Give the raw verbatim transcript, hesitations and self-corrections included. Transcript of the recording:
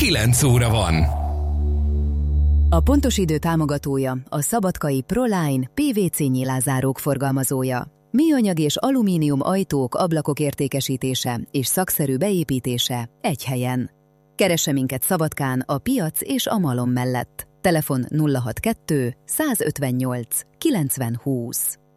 kilenc óra van. A Pontos Idő támogatója a Szabadkai Proline pé vé cé nyilázárók forgalmazója. Műanyag és alumínium ajtók, ablakok értékesítése és szakszerű beépítése egy helyen. Keresse minket Szabadkán a piac és a malom mellett. Telefon nulla hatvankettő százötvennyolc kilencven húsz.